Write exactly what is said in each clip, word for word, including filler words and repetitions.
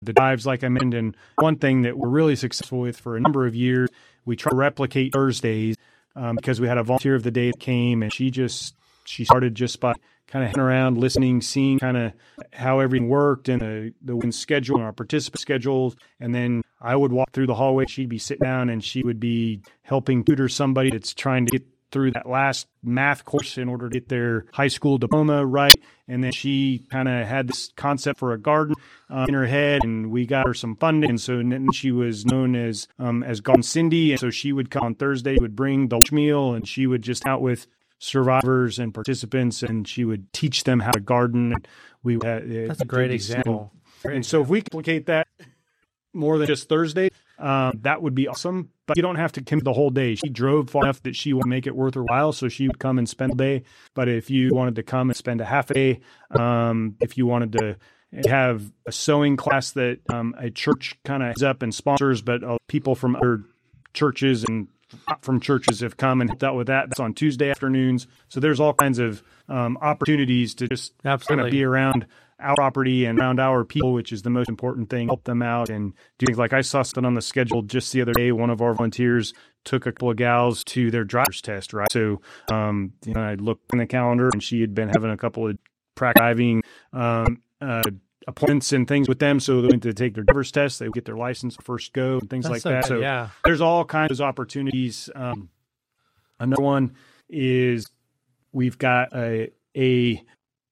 the dives, like I mentioned. And one thing that we're really successful with for a number of years, we try to replicate Thursdays um, because we had a volunteer of the day that came, and she just, she started just by kind of hanging around, listening, seeing kind of how everything worked and the, the win schedule and our participant schedules. And then I would walk through the hallway. She'd be sitting down and she would be helping tutor somebody that's trying to get through that last math course in order to get their high school diploma right. And then she kind of had this concept for a garden uh, in her head, and we got her some funding. And so then she was known as um, as Garden Cindy. And so she would come on Thursday, would bring the lunch meal, and she would just out with survivors and participants, and she would teach them how to garden. And we had, That's a great example. And so if we complicate that more than just Thursday, um, that would be awesome. But you don't have to commit the whole day. She drove far enough that she would make it worth her while, so she would come and spend the day. But if you wanted to come and spend a half a day, um, if you wanted to have a sewing class that um, a church kind of heads up and sponsors, but uh, people from other churches and not from churches have come and helped out with that. That's on Tuesday afternoons. So there's all kinds of um, opportunities to just Absolutely. kind of be around our property and around our people, which is the most important thing. Help them out and do things like I saw something on the schedule just the other day. One of our volunteers took a couple of gals to their driver's test, right? So, um, you know, I looked in the calendar and she had been having a couple of practice driving um, uh, appointments and things with them. So they went to take their driver's test. They would get their license first go and things That's like so that. good, So yeah. there's all kinds of opportunities. Um, another one is we've got a, a,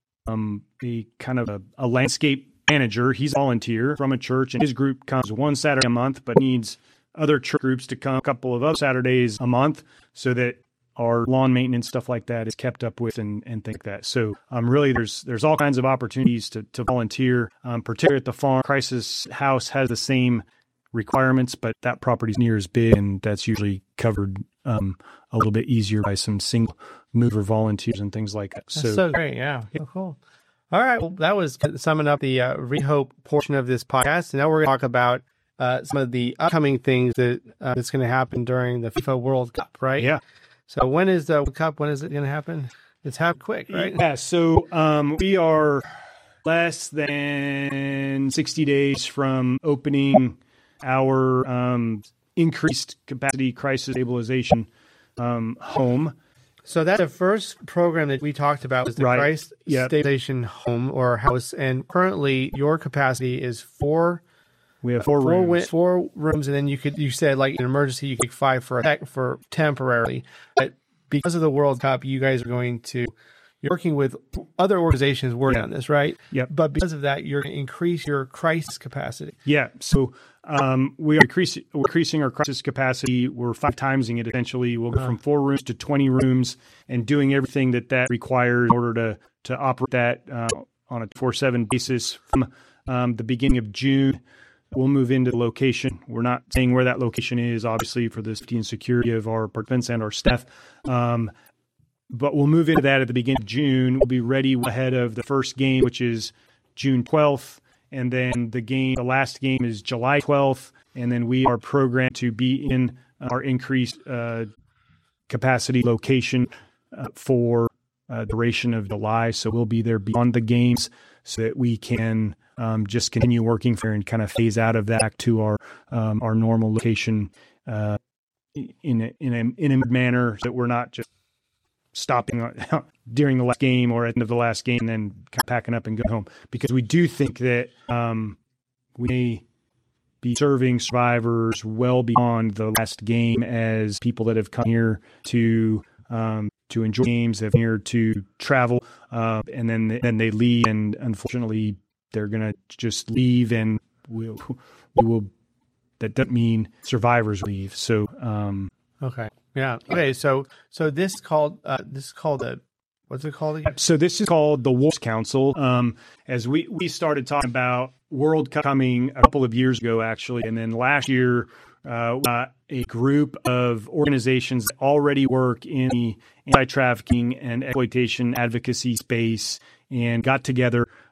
um, a kind of a, a landscape manager. He's a volunteer from a church, and his group comes one Saturday a month, but needs other church groups to come a couple of other Saturdays a month so that our lawn maintenance, stuff like that, is kept up with and, and things like that. So um, really, there's there's all kinds of opportunities to, to volunteer, um, particularly at the farm. Crisis House has the same requirements, but that property's near as big, and that's usually covered um, a little bit easier by some single mover volunteers and things like that. That's So, so great. Yeah. So cool. All right. Well, that was summing up the uh, Rehope portion of this podcast. And now we're going to talk about uh, some of the upcoming things that uh, that's going to happen during the FIFA World Cup, right? yeah. So when is the World Cup? When is it going to happen? It's happening quick, right? Yeah, so um, we are less than sixty days from opening our um, increased capacity crisis stabilization um, home. So that's the first program that we talked about was the Right. Christ Yep. Stabilization Home or House. And currently your capacity is four We have four, four rooms. wi- four rooms, and then you could you said like in emergency you could take five for a tech, for temporarily. But because of the World Cup, you guys are going to you're working with other organizations working on this, right? Yep. But because of that, you're going to increase your crisis capacity. Yeah, so um, we are increasing, we're increasing our crisis capacity. We're five timesing it essentially. We'll go from four rooms to twenty rooms and doing everything that that requires in order to to operate that uh, on a four seven basis from um, the beginning of June. We'll move into the location. We're not saying where that location is, obviously, for the safety and security of our participants and our staff. Um, but we'll move into that at the beginning of June. We'll be ready ahead of the first game, which is June twelfth. And then the game, the last game is July twelfth. And then we are programmed to be in our increased uh, capacity location uh, for uh, duration of July. So we'll be there beyond the games so that we can um, just continue working there and kind of phase out of that to our um, our normal location uh, in a, in a in a manner that we're not just stopping during the last game or at the end of the last game and then kind of packing up and going home, because we do think that um, we may be serving survivors well beyond the last game as people that have come here to um, to enjoy games, have come here to travel, uh, and then then they leave, and unfortunately they're gonna just leave, and we'll, we will. That doesn't mean survivors leave. So um, Okay. Yeah. Okay. So so this is called uh, this is called a what's it called again? So this is called the Wolves Council. Um, as we, we started talking about World Cup coming a couple of years ago, actually. And then last year, uh, uh, a group of organizations that already work in the anti-trafficking and exploitation advocacy space and got together